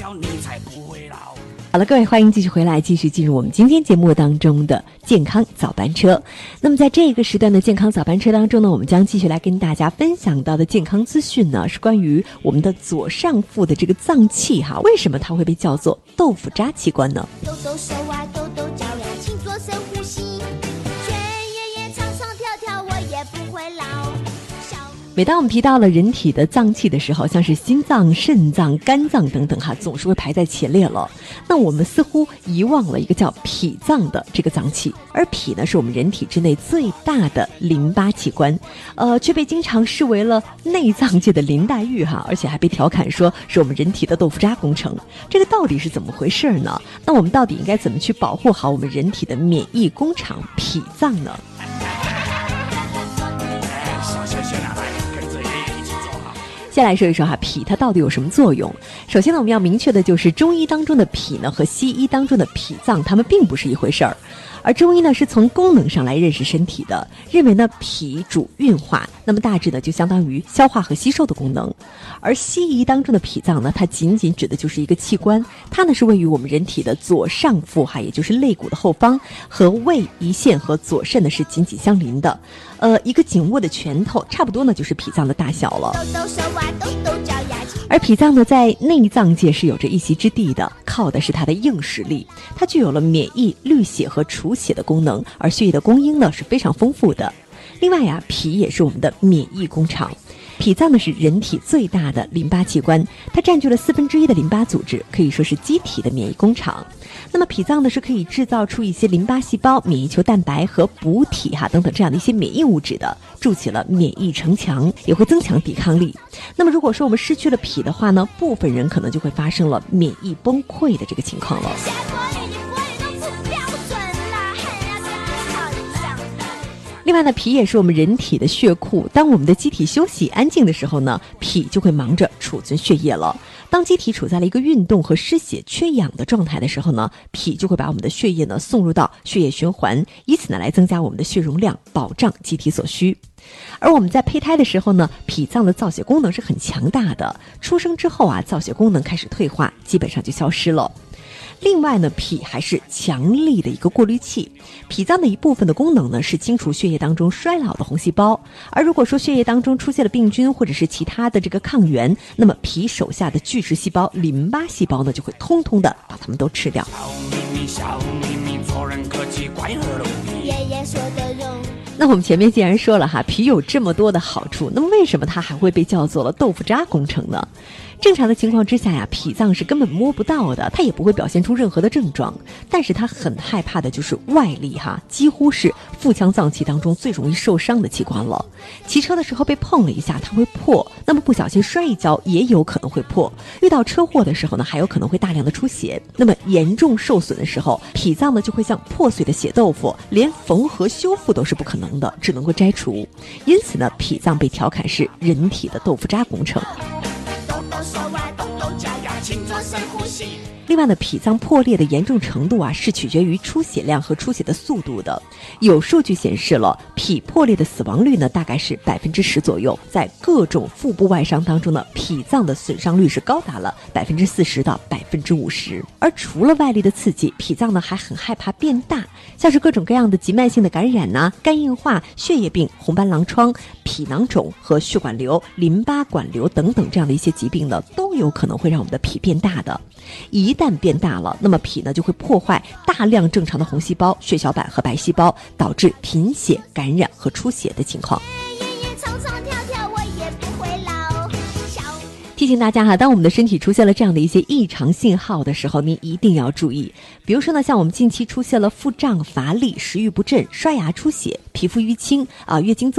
老，你才不会老。 好了，各位，欢迎继续回来，继续进入我们今天节目当中的健康早班车。那么在这个时段的健康早班车当中呢，我们将继续来跟大家分享到的健康资讯呢，是关于我们的左上腹的这个脏器哈，为什么它会被叫做豆腐渣器官呢？ 抖抖手啊，抖抖脚呀，请做深呼吸，全爷爷唱唱跳跳，我也不会老。 每当我们提到了人体的脏器的时候，像是心脏、肾脏、肝脏等等哈，总是会排在前列了。那我们似乎遗忘了一个叫脾脏的这个脏器，而脾呢是我们人体之内最大的淋巴器官，却被经常视为了内脏界的林黛玉哈，而且还被调侃说是我们人体的豆腐渣工程。这个到底是怎么回事呢？那我们到底应该怎么去保护好我们人体的免疫工厂脾脏呢？先来说一说哈，脾它到底有什么作用？首先呢，我们要明确的就是中医当中的脾呢和西医当中的脾脏，它们并不是一回事儿。而中医呢是从功能上来认识身体的，认为呢脾主运化，那么大致呢就相当于消化和吸收的功能。而西医当中的脾脏呢，它仅仅指的就是一个器官，它呢是位于我们人体的左上腹哈，也就是肋骨的后方，和胃、胰腺和左肾呢是紧紧相邻的。一个紧握的拳头，差不多呢就是脾脏的大小了。 抖抖手啊，抖抖脚呀。 而脾脏呢，在内脏界是有着一席之地的，靠的是它的硬实力。它具有了免疫、滤血和除血的功能，而血液的供应呢是非常丰富的。另外呀，脾也是我们的免疫工厂。脾脏呢是人体最大的淋巴器官，它占据了1/4的淋巴组织，可以说是机体的免疫工厂。那么脾脏呢是可以制造出一些淋巴细胞、免疫球蛋白和补体等等这样的一些免疫物质的，筑起了免疫城墙，也会增强抵抗力。那么如果说我们失去了脾的话呢，部分人可能就会发生了免疫崩溃的这个情况了。另外呢，脾也是我们人体的血库。当我们的机体休息安静的时候呢，脾就会忙着储存血液了。当机体处在了一个运动和失血缺氧的状态的时候呢，脾就会把我们的血液呢送入到血液循环，以此呢来增加我们的血容量，保障机体所需。而我们在胚胎的时候呢，脾脏的造血功能是很强大的，出生之后造血功能开始退化，基本上就消失了。另外呢，脾还是强力的一个过滤器。脾脏的一部分的功能呢是清除血液当中衰老的红细胞，而如果说血液当中出现了病菌或者是其他的这个抗原，那么脾手下的巨噬细胞淋巴细胞呢就会通通的把它们都吃掉。 小秘密做人客气，怪和容易。 爷爷说的容易。 那我们前面既然说了哈，脾有这么多的好处，那么为什么它还会被叫做了豆腐渣工程呢？正常的情况之下呀，脾脏是根本摸不到的，它也不会表现出任何的症状，但是它很害怕的就是外力哈，几乎是腹腔脏器当中最容易受伤的器官了。骑车的时候被碰了一下，它会破，那么不小心摔一跤也有可能会破。遇到车祸的时候呢，还有可能会大量的出血。那么严重受损的时候，脾脏呢就会像破碎的血豆腐，连缝合修复都是不可能的，只能够摘除。因此呢，脾脏被调侃是人体的豆腐渣工程。另外呢，脾脏破裂的严重程度是取决于出血量和出血的速度的。有数据显示了，脾破裂的死亡率呢大概是10%左右。在各种腹部外伤当中呢，脾脏的损伤率是高达了40%到50%。而除了外力的刺激，脾脏呢还很害怕变大，像是各种各样的急慢性的感染肝硬化、血液病、红斑狼疮、脾囊肿和血管瘤、淋巴管瘤等等这样的一些疾病呢，都有可能会让我们的脾变大的。一旦变大了，那么脾呢就会破坏大量正常的红细胞、血小板和白细胞，导致贫血、感染和出血的情况。提醒大家当我们的身体出现了这样的一些异常信号的时候，您一定要注意。比如说呢，像我们近期出现了腹胀、乏力、食欲不振、刷牙出血、皮肤淤青月经